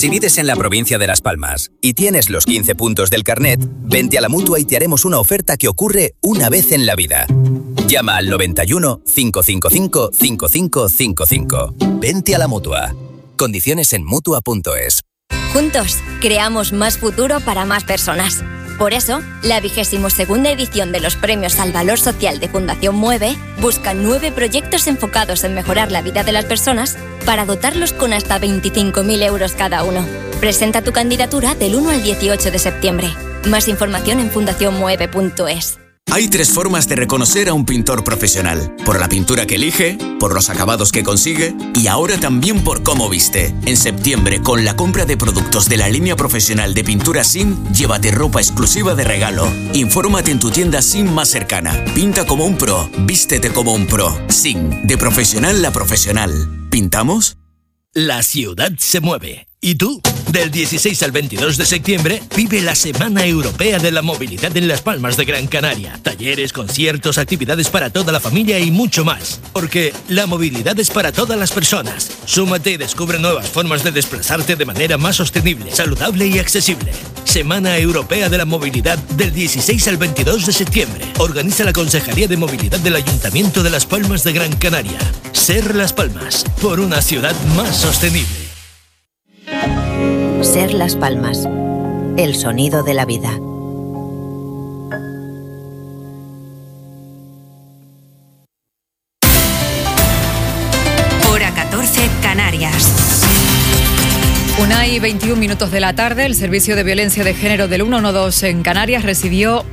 Si vives en la provincia de Las Palmas y tienes los 15 puntos del carnet, vente a la Mutua y te haremos una oferta que ocurre una vez en la vida. Llama al 91 555 5555. Vente a la Mutua. Condiciones en Mutua.es. Juntos, creamos más futuro para más personas. Por eso, la 22ª edición de los Premios al Valor Social de Fundación Mueve busca 9 proyectos enfocados en mejorar la vida de las personas para dotarlos con hasta 25.000 euros cada uno. Presenta tu candidatura del 1 al 18 de septiembre. Más información en fundacionmueve.es. Hay 3 formas de reconocer a un pintor profesional: por la pintura que elige, por los acabados que consigue y ahora también por cómo viste. En septiembre, con la compra de productos de la línea profesional de pintura SIM, llévate ropa exclusiva de regalo. Infórmate en tu tienda SIM más cercana. Pinta como un pro, vístete como un pro. SIM, de profesional a profesional. ¿Pintamos? La ciudad se mueve. ¿Y tú? Del 16 al 22 de septiembre vive la Semana Europea de la Movilidad en Las Palmas de Gran Canaria. Talleres, conciertos, actividades para toda la familia y mucho más. Porque la movilidad es para todas las personas. Súmate y descubre nuevas formas de desplazarte de manera más sostenible, saludable y accesible. Semana Europea de la Movilidad del 16 al 22 de septiembre. Organiza la Consejería de Movilidad del Ayuntamiento de Las Palmas de Gran Canaria. Ser Las Palmas, por una ciudad más sostenible. Ser Las Palmas, el sonido de la vida. Hora 14, Canarias. 1:21 de la tarde, el Servicio de Violencia de Género del 112 en Canarias recibió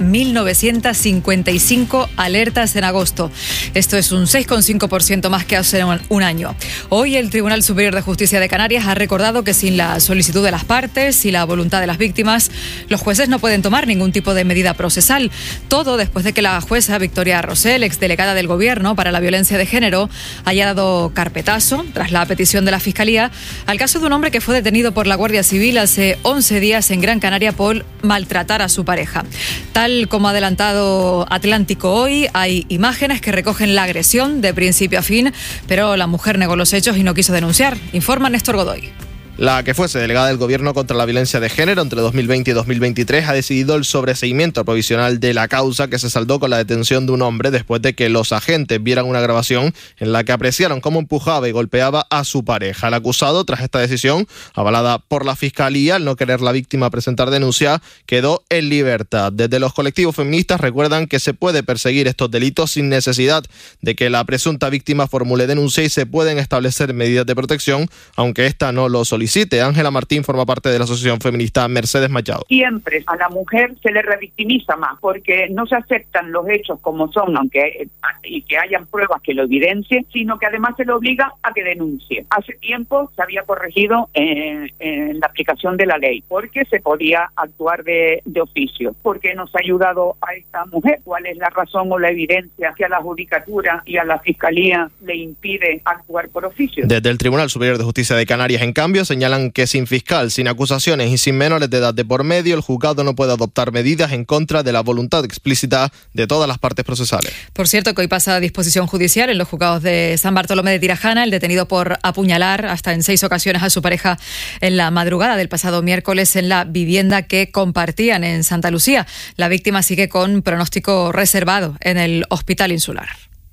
1.955 alertas en agosto. Esto es un 6,5% más que hace un año. Hoy el Tribunal Superior de Justicia de Canarias ha recordado que sin la solicitud de las partes y la voluntad de las víctimas, los jueces no pueden tomar ningún tipo de medida procesal. Todo después de que la jueza Victoria Rosell, exdelegada del Gobierno para la Violencia de Género, haya dado carpetazo, tras la petición de la Fiscalía, al caso de un hombre que fue detenido por la Guardia Civil hace 11 días en Gran Canaria por maltratar a su pareja. Tal como ha adelantado Atlántico hoy, hay imágenes que recogen la agresión de principio a fin, pero la mujer negó los hechos y no quiso denunciar. Informa Néstor Godoy. La que fuese delegada del Gobierno contra la violencia de género entre 2020 y 2023 ha decidido el sobreseimiento provisional de la causa, que se saldó con la detención de un hombre después de que los agentes vieran una grabación en la que apreciaron cómo empujaba y golpeaba a su pareja. El acusado, tras esta decisión, avalada por la Fiscalía, al no querer la víctima presentar denuncia, quedó en libertad. Desde los colectivos feministas recuerdan que se puede perseguir estos delitos sin necesidad de que la presunta víctima formule denuncia y se pueden establecer medidas de protección, aunque ésta no lo solicite. Ángela Martín forma parte de la asociación feminista Mercedes Machado. Siempre a la mujer se le revictimiza más porque no se aceptan los hechos como son, aunque y que hayan pruebas que lo evidencien, sino que además se le obliga a que denuncie. Hace tiempo se había corregido en la aplicación de la ley porque se podía actuar de oficio. ¿Por qué nos ha ayudado a esta mujer? ¿Cuál es la razón o la evidencia que a la Judicatura y a la Fiscalía le impide actuar por oficio? Desde el Tribunal Superior de Justicia de Canarias, en cambio, señalan que sin fiscal, sin acusaciones y sin menores de edad de por medio, el juzgado no puede adoptar medidas en contra de la voluntad explícita de todas las partes procesales. Por cierto, que hoy pasa a disposición judicial en los juzgados de San Bartolomé de Tirajana el detenido por apuñalar hasta en 6 ocasiones a su pareja en la madrugada del pasado miércoles en la vivienda que compartían en Santa Lucía. La víctima sigue con pronóstico reservado en el Hospital Insular.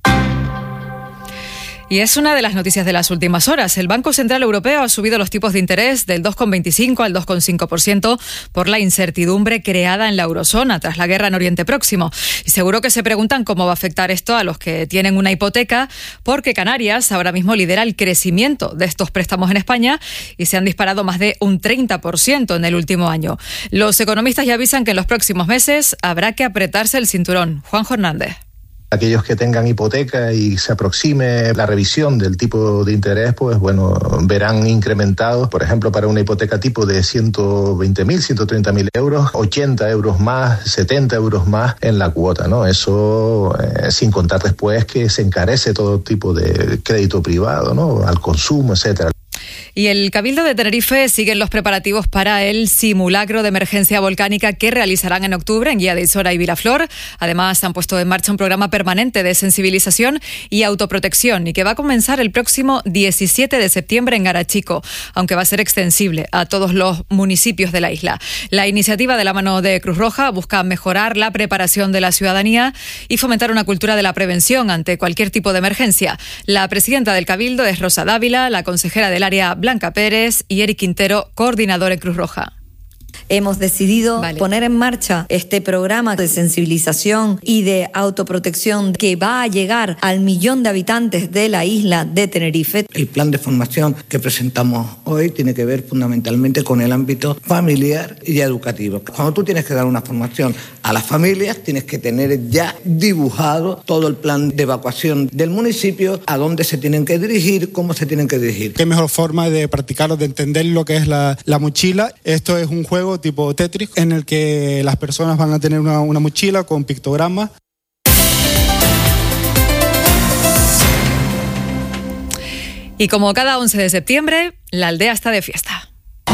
Y es una de las noticias de las últimas horas. El Banco Central Europeo ha subido los tipos de interés del 2,25 al 2,5% por la incertidumbre creada en la eurozona tras la guerra en Oriente Próximo. Y seguro que se preguntan cómo va a afectar esto a los que tienen una hipoteca, porque Canarias ahora mismo lidera el crecimiento de estos préstamos en España y se han disparado más de un 30% en el último año. Los economistas ya avisan que en los próximos meses habrá que apretarse el cinturón. Juanjo Hernández. Aquellos que tengan hipoteca y se aproxime la revisión del tipo de interés, pues bueno, verán incrementados, por ejemplo, para una hipoteca tipo de 120.000, 130.000 euros, 80 euros más, 70 euros más en la cuota, ¿no? Eso sin contar después que se encarece todo tipo de crédito privado, ¿no? Al consumo, etcétera. Y el Cabildo de Tenerife siguen los preparativos para el simulacro de emergencia volcánica que realizarán en octubre en Guía de Isora y Vilaflor. Además, han puesto en marcha un programa permanente de sensibilización y autoprotección y que va a comenzar el próximo 17 de septiembre en Garachico, aunque va a ser extensible a todos los municipios de la isla. La iniciativa de la mano de Cruz Roja busca mejorar la preparación de la ciudadanía y fomentar una cultura de la prevención ante cualquier tipo de emergencia. La presidenta del Cabildo es Rosa Dávila, la consejera del área Blanca Pérez y Eric Quintero, coordinador en Cruz Roja. Hemos decidido poner en marcha este programa de sensibilización y de autoprotección que va a llegar al 1 millón de habitantes de la isla de Tenerife. El plan de formación que presentamos hoy tiene que ver fundamentalmente con el ámbito familiar y educativo. Cuando tú tienes que dar una formación a las familias, tienes que tener ya dibujado todo el plan de evacuación del municipio, a dónde se tienen que dirigir, cómo se tienen que dirigir. Qué mejor forma de practicarlo, de entender lo que es la mochila. Esto es un juego tipo Tetris en el que las personas van a tener una mochila con pictogramas. Y como cada 11 de septiembre, la aldea está de fiesta.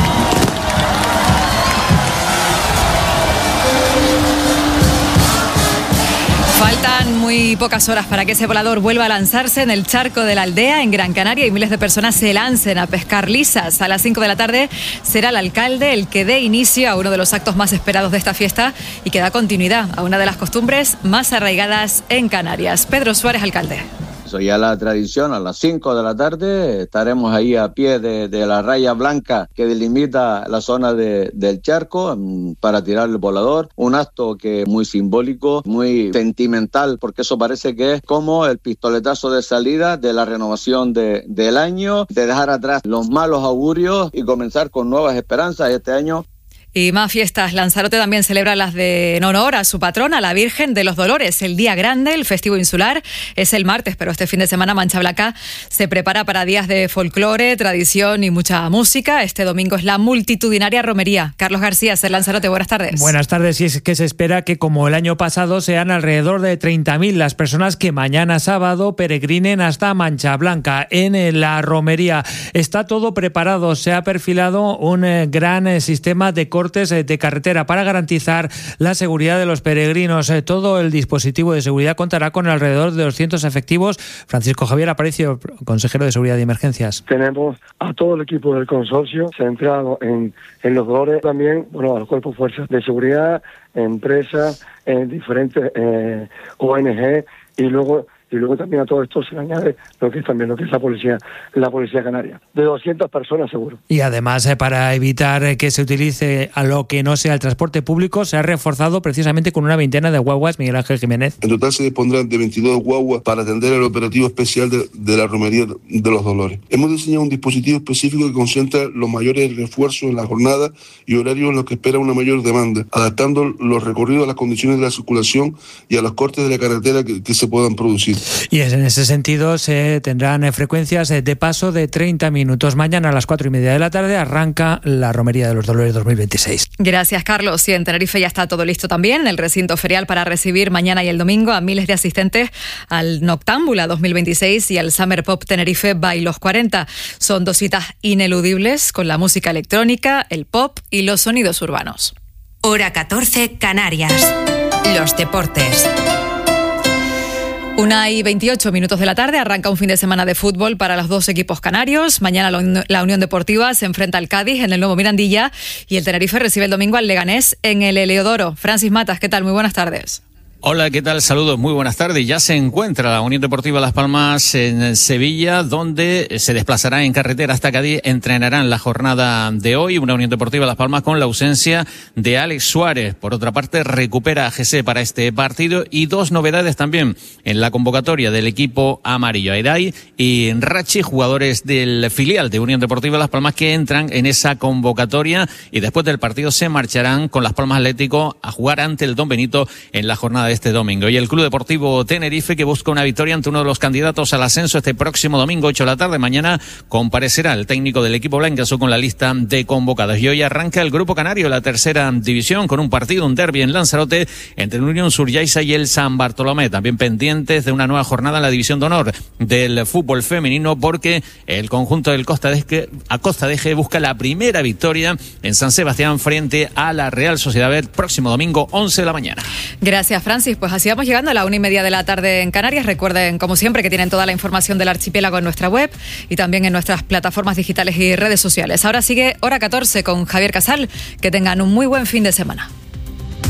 Faltan muy pocas horas para que ese volador vuelva a lanzarse en el charco de la aldea en Gran Canaria y miles de personas se lancen a pescar lisas. A las 5 de la tarde será el alcalde el que dé inicio a uno de los actos más esperados de esta fiesta y que da continuidad a una de las costumbres más arraigadas en Canarias. Pedro Suárez, alcalde. Ya la tradición, a las 5 de la tarde estaremos ahí a pie de la raya blanca que delimita la zona del charco para tirar el volador. Un acto que es muy simbólico, muy sentimental, porque eso parece que es como el pistoletazo de salida de la renovación del año, de dejar atrás los malos augurios y comenzar con nuevas esperanzas este año. Y más fiestas. Lanzarote también celebra las en honor a su patrona, la Virgen de los Dolores. El día grande, el festivo insular, es el martes, pero este fin de semana Mancha Blanca se prepara para días de folclore, tradición y mucha música. Este domingo es la multitudinaria romería. Carlos García, ser Lanzarote, buenas tardes. Buenas tardes, y es que se espera que como el año pasado sean alrededor de 30.000 las personas que mañana sábado peregrinen hasta Mancha Blanca en la romería. Está todo preparado, se ha perfilado un gran sistema de cortes de carretera para garantizar la seguridad de los peregrinos. Todo el dispositivo de seguridad contará con alrededor de 200 efectivos. Francisco Javier Aparicio, consejero de Seguridad y Emergencias. Tenemos a todo el equipo del consorcio centrado en los dolores, también a los cuerpos fuerzas de seguridad, empresas, diferentes ONG y luego también a todo esto se le añade lo que es la policía canaria, de 200 personas seguro. Y además, para evitar que se utilice a lo que no sea el transporte público, se ha reforzado precisamente con una veintena de guaguas. Miguel Ángel Jiménez. En total se dispondrán de 22 guaguas para atender el operativo especial de la romería de los Dolores. Hemos diseñado un dispositivo específico que concentra los mayores refuerzos en la jornada y horarios en los que espera una mayor demanda, adaptando los recorridos a las condiciones de la circulación y a los cortes de la carretera que se puedan producir. Y en ese sentido se tendrán frecuencias de paso de 30 minutos. Mañana a las 4:30 de la tarde arranca la Romería de los Dolores 2026. Gracias, Carlos. Y en Tenerife ya está todo listo también, el recinto ferial para recibir mañana y el domingo a miles de asistentes al Noctámbula 2026 y al Summer Pop Tenerife by los 40. Son 2 citas ineludibles con la música electrónica, el pop y los sonidos urbanos. Hora 14, Canarias. Los deportes. 1:28 de la tarde arranca un fin de semana de fútbol para los dos equipos canarios. Mañana la Unión Deportiva se enfrenta al Cádiz en el Nuevo Mirandilla y el Tenerife recibe el domingo al Leganés en el Heliodoro. Francis Matas, ¿qué tal? Muy buenas tardes. Hola, ¿qué tal? Saludos, muy buenas tardes. Ya se encuentra la Unión Deportiva Las Palmas en Sevilla, donde se desplazará en carretera hasta Cádiz. Entrenarán la jornada de hoy. Una Unión Deportiva Las Palmas con la ausencia de Alex Suárez. Por otra parte, recupera a Jesse para este partido y 2 novedades también en la convocatoria del equipo amarillo. Airay y Rachi, jugadores del filial de Unión Deportiva Las Palmas que entran en esa convocatoria y después del partido se marcharán con Las Palmas Atlético a jugar ante el Don Benito en la jornada de este domingo. Y el Club Deportivo Tenerife, que busca una victoria ante uno de los candidatos al ascenso este próximo domingo, 8 de la tarde. Mañana comparecerá el técnico del equipo blancazo con la lista de convocados. Y hoy arranca el Grupo Canario, la tercera división, con un partido, un derbi en Lanzarote entre el Unión Suryaisa y el San Bartolomé. También pendientes de una nueva jornada en la división de honor del fútbol femenino, porque el conjunto del Costa de Eje busca la primera victoria en San Sebastián frente a la Real Sociedad el próximo domingo, 11 de la mañana. Gracias, Francis. Pues así vamos llegando a la 1:30 de la tarde en Canarias. Recuerden, como siempre, que tienen toda la información del archipiélago en nuestra web y también en nuestras plataformas digitales y redes sociales. Ahora sigue Hora 14 con Javier Casal. Que tengan un muy buen fin de semana.